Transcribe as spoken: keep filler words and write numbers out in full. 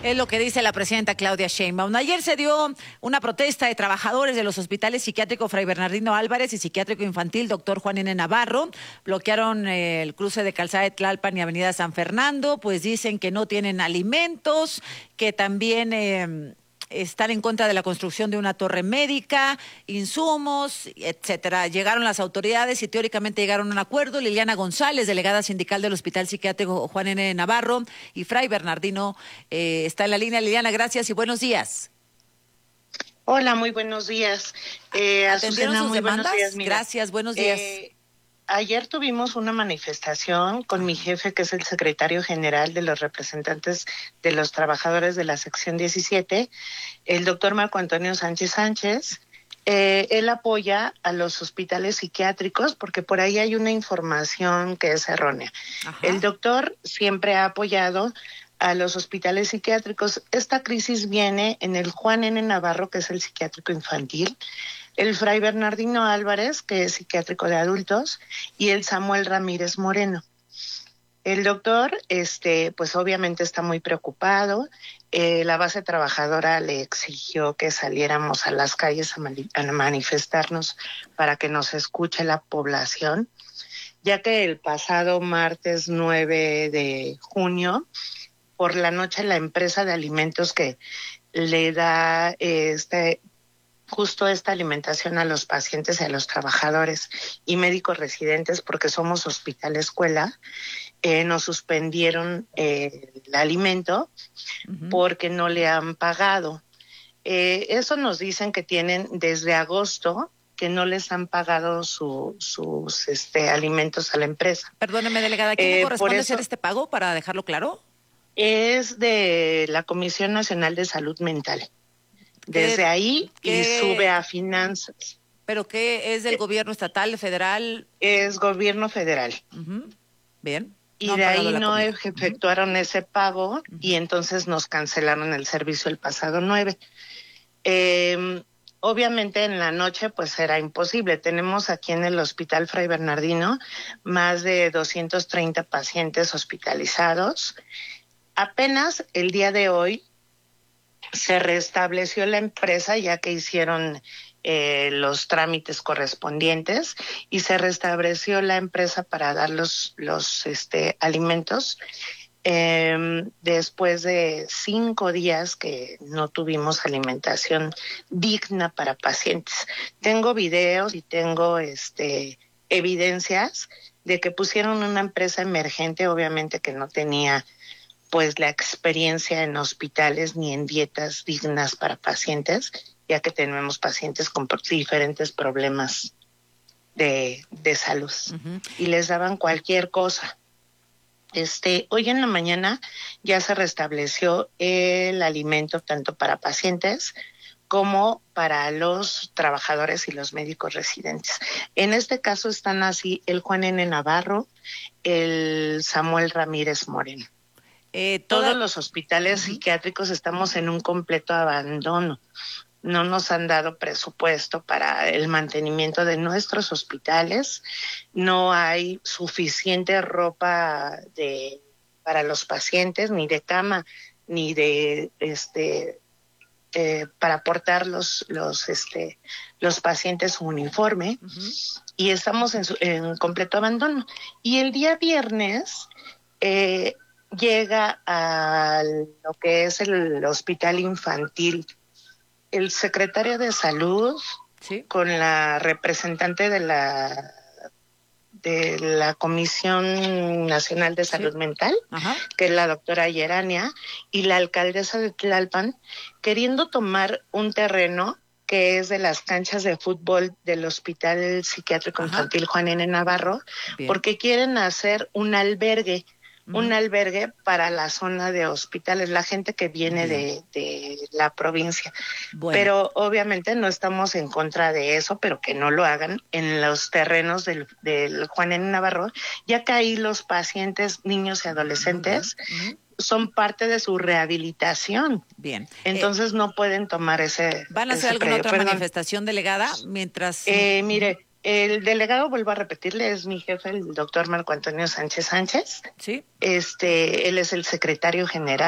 Es lo que dice la presidenta Claudia Sheinbaum. Ayer se dio una protesta de trabajadores de los hospitales psiquiátrico Fray Bernardino Álvarez y psiquiátrico infantil doctor Juan N. Navarro. Bloquearon eh, el cruce de Calzada de Tlalpan y Avenida San Fernando, pues dicen que no tienen alimentos, que también eh, están en contra de la construcción de una torre médica, insumos, etcétera. Llegaron las autoridades y teóricamente llegaron a un acuerdo. Liliana González, delegada sindical del Hospital Psiquiátrico Juan N. Navarro y Fray Bernardino, eh, está en la línea. Liliana, gracias y buenos días. Hola, muy buenos días. Eh, ¿Atendieron Azucena, sus muy demandas? buenos días. Mira, Gracias, buenos días. Eh, ayer tuvimos una manifestación con mi jefe, que es el secretario general de los representantes de los trabajadores de la sección diecisiete, el doctor Marco Antonio Sánchez Sánchez. Eh, él apoya a los hospitales psiquiátricos porque por ahí hay una información que es errónea. Ajá. El doctor siempre ha apoyado a los hospitales psiquiátricos. Esta crisis viene en el Juan N. Navarro, que es el psiquiátrico infantil, el Fray Bernardino Álvarez, que es psiquiátrico de adultos, y el Samuel Ramírez Moreno. El doctor, este, pues obviamente está muy preocupado. Eh, la base trabajadora le exigió que saliéramos a las calles a, mani- a manifestarnos para que nos escuche la población, ya que el pasado martes nueve de junio, por la noche, la empresa de alimentos que le da este justo esta alimentación a los pacientes y a los trabajadores y médicos residentes, porque somos hospital escuela, eh, nos suspendieron eh, el alimento uh-huh. porque no le han pagado. Eh, eso nos dicen que tienen desde agosto que no les han pagado su, sus este, alimentos a la empresa. Perdóneme, delegada, ¿a quién eh, le corresponde eso, hacer este pago, para dejarlo claro? Es de la Comisión Nacional de Salud Mental. Desde ahí y sube a finanzas. ¿Pero qué es del eh, gobierno estatal, federal? Es gobierno federal. Uh-huh. Bien. Y no de ahí no comida. efectuaron uh-huh. ese pago uh-huh. y entonces nos cancelaron el servicio el pasado nueve. Eh, obviamente en la noche pues era imposible. Tenemos aquí en el Hospital Fray Bernardino más de doscientos treinta pacientes hospitalizados. Apenas el día de hoy se restableció la empresa, ya que hicieron eh, los trámites correspondientes, y se restableció la empresa para dar los, los este, alimentos eh, después de cinco días que no tuvimos alimentación digna para pacientes. Tengo videos y tengo este, evidencias de que pusieron una empresa emergente, obviamente que no tenía pues la experiencia en hospitales ni en dietas dignas para pacientes, ya que tenemos pacientes con diferentes problemas de, de salud. Uh-huh. Y les daban cualquier cosa. Este, hoy en la mañana ya se restableció el alimento tanto para pacientes como para los trabajadores y los médicos residentes. En este caso están así el Juan N. Navarro, el Samuel Ramírez Moreno. Eh, toda... Todos los hospitales uh-huh. psiquiátricos estamos en un completo abandono. No nos han dado presupuesto para el mantenimiento de nuestros hospitales. No hay suficiente ropa de para los pacientes, ni de cama, ni de este eh, para portar los los este los pacientes su uniforme. Uh-huh. Y estamos en, su, en completo abandono. Y el día viernes eh, llega a lo que es el hospital infantil el secretario de salud, ¿sí?, con la representante de la de la Comisión Nacional de Salud, sí, Mental, ajá, que es la doctora Yerania, y la alcaldesa de Tlalpan, queriendo tomar un terreno que es de las canchas de fútbol del Hospital Psiquiátrico, ajá, Infantil Juan N. Navarro, bien, porque quieren hacer un albergue, un albergue para la zona de hospitales, la gente que viene de, de la provincia. Bueno. Pero obviamente no estamos en contra de eso, pero que no lo hagan en los terrenos del, del Juan N. Navarro, ya que ahí los pacientes, niños y adolescentes, uh-huh, son parte de su rehabilitación. Bien. Entonces eh, no pueden tomar ese... ¿Van a hacer ese alguna predio. otra Perdón. manifestación, delegada? Mientras... Eh, mire... El delegado, vuelvo a repetirle, es mi jefe, el doctor Marco Antonio Sánchez Sánchez. Sí. Este, él es el secretario general.